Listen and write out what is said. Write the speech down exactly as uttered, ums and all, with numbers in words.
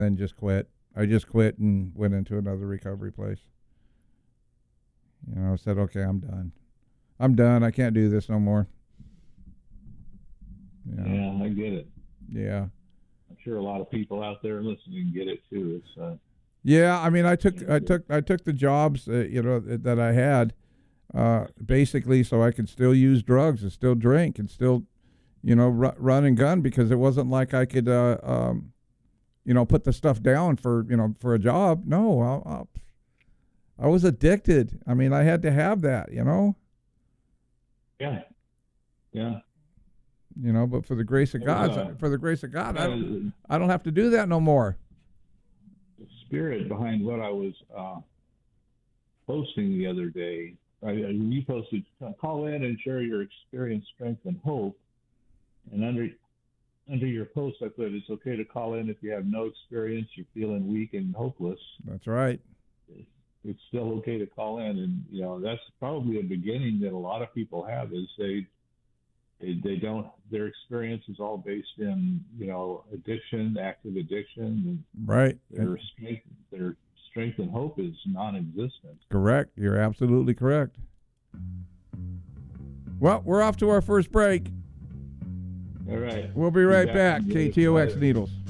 then just quit. I just quit and went into another recovery place. You know, I said, okay, I'm done. I'm done. I can't do this no more. You know? Yeah, I get it. Yeah. I'm sure a lot of people out there listening get it too. It's uh, yeah. I mean, I took, I took, I took the jobs, uh, you know, that I had, uh, basically, so I could still use drugs and still drink and still, you know, r- run and gun, because it wasn't like I could, uh, um, you know, put the stuff down for, you know, for a job. No, I, I, I was addicted. I mean, I had to have that, you know. Yeah. Yeah. You know, but for the grace of God, uh, for the grace of God, uh, I don't, I don't have to do that no more. The spirit behind what I was uh, posting the other day, I, you posted, call in and share your experience, strength, and hope. And under under your post, I put, it's okay to call in if you have no experience, you're feeling weak and hopeless. That's right. It's still okay to call in. And, you know, that's probably a beginning that a lot of people have, is they, They, they don't, their experience is all based in, you know, addiction, active addiction. And right. Their strength, their strength and hope is non-existent. Correct. You're absolutely correct. Well, we're off to our first break. All right. We'll be right back. K T O X Needles.